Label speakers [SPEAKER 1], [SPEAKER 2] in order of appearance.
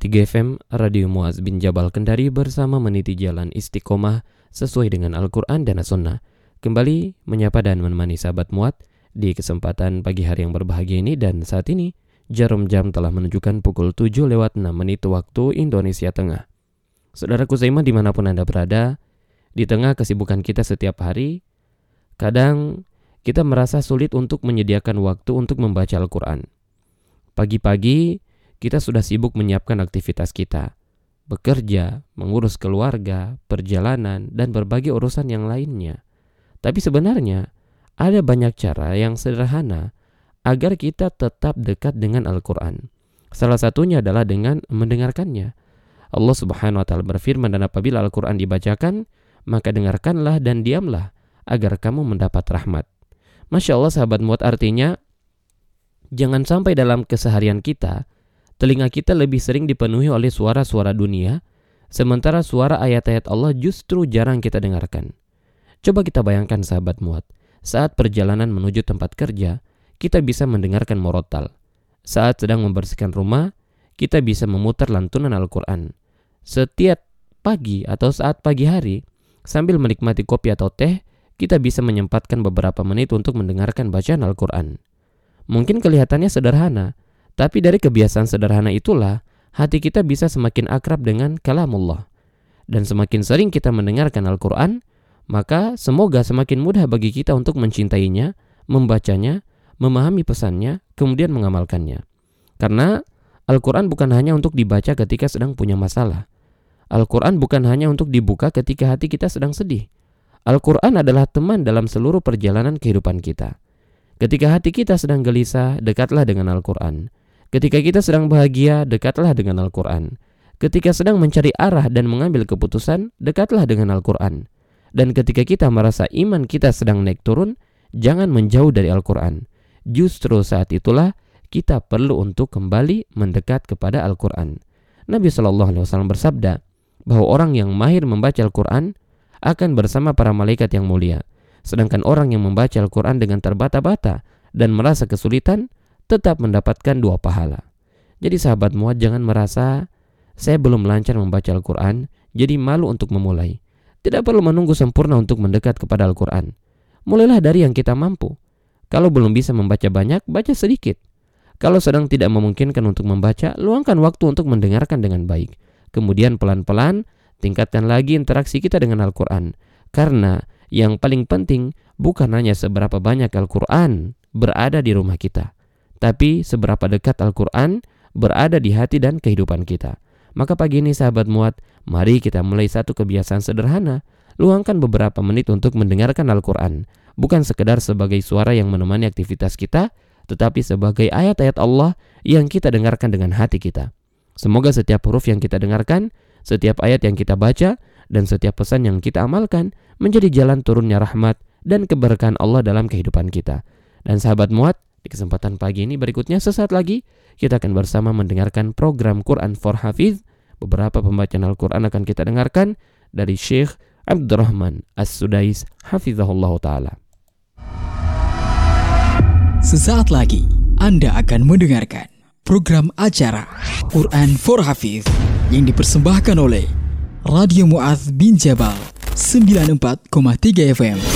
[SPEAKER 1] FM, Radio Muaz bin Jabal Kendari bersama meniti jalan istiqomah sesuai dengan Al-Quran dan As-Sunnah. Kembali menyapa dan menemani sahabat Muaz di kesempatan pagi hari yang berbahagia ini, dan saat ini jarum jam telah menunjukkan pukul 7:06 waktu Indonesia Tengah. Saudaraku seiman dimanapun Anda berada, di tengah kesibukan kita setiap hari, kadang kita merasa sulit untuk menyediakan waktu untuk membaca Al-Quran. Pagi-pagi kita sudah sibuk menyiapkan aktivitas kita, bekerja, mengurus keluarga, perjalanan, dan berbagai urusan yang lainnya. Tapi sebenarnya ada banyak cara yang sederhana agar kita tetap dekat dengan Al-Quran. Salah satunya adalah dengan mendengarkannya. Allah Subhanahu wa Ta'ala berfirman, dan apabila Al-Quran dibacakan, maka dengarkanlah dan diamlah agar kamu mendapat rahmat. Masya Allah sahabat Muat, artinya jangan sampai dalam keseharian kita telinga kita lebih sering dipenuhi oleh suara-suara dunia, sementara suara ayat-ayat Allah justru jarang kita dengarkan. Coba kita bayangkan sahabat Muat, saat perjalanan menuju tempat kerja, kita bisa mendengarkan murattal. Saat sedang membersihkan rumah, kita bisa memutar lantunan Al-Quran. Setiap pagi atau saat pagi hari, sambil menikmati kopi atau teh, kita bisa menyempatkan beberapa menit untuk mendengarkan bacaan Al-Quran. Mungkin kelihatannya sederhana, tapi dari kebiasaan sederhana itulah hati kita bisa semakin akrab dengan kalamullah. Dan semakin sering kita mendengarkan Al-Quran, maka semoga semakin mudah bagi kita untuk mencintainya, membacanya, memahami pesannya, kemudian mengamalkannya. Karena Al-Quran bukan hanya untuk dibaca ketika sedang punya masalah. Al-Quran bukan hanya untuk dibuka ketika hati kita sedang sedih. Al-Quran adalah teman dalam seluruh perjalanan kehidupan kita. Ketika hati kita sedang gelisah, dekatlah dengan Al-Quran. Ketika kita sedang bahagia, dekatlah dengan Al-Quran. Ketika sedang mencari arah dan mengambil keputusan, dekatlah dengan Al-Quran. Dan ketika kita merasa iman kita sedang naik turun, jangan menjauh dari Al-Quran. Justru saat itulah kita perlu untuk kembali mendekat kepada Al-Quran. Nabi SAW bersabda bahwa orang yang mahir membaca Al-Quran akan bersama para malaikat yang mulia. Sedangkan orang yang membaca Al-Quran dengan terbata-bata dan merasa kesulitan, tetap mendapatkan 2 pahala. Jadi sahabat Muat, jangan merasa saya belum lancar membaca Al-Quran, jadi malu untuk memulai. Tidak perlu menunggu sempurna untuk mendekat kepada Al-Quran. Mulailah dari yang kita mampu. Kalau belum bisa membaca banyak, baca sedikit. Kalau sedang tidak memungkinkan untuk membaca, luangkan waktu untuk mendengarkan dengan baik. Kemudian pelan-pelan tingkatkan lagi interaksi kita dengan Al-Quran. Karena yang paling penting bukan hanya seberapa banyak Al-Quran berada di rumah kita, tapi seberapa dekat Al-Quran berada di hati dan kehidupan kita. Maka pagi ini sahabat Muat, mari kita mulai satu kebiasaan sederhana. Luangkan beberapa menit untuk mendengarkan Al-Quran. Bukan sekedar sebagai suara yang menemani aktivitas kita, tetapi sebagai ayat-ayat Allah yang kita dengarkan dengan hati kita. Semoga setiap huruf yang kita dengarkan, setiap ayat yang kita baca, dan setiap pesan yang kita amalkan menjadi jalan turunnya rahmat dan keberkahan Allah dalam kehidupan kita. Dan sahabat Muat, di kesempatan pagi ini berikutnya sesaat lagi kita akan bersama mendengarkan program Quran for Hafiz. Beberapa pembacaan Al-Quran akan kita dengarkan dari Syekh Abdurrahman As-Sudais Hafizahullah Ta'ala.
[SPEAKER 2] Sesaat lagi Anda akan mendengarkan program acara Quran for Hafiz yang dipersembahkan oleh Radio Muaz bin Jabal 94,3 FM.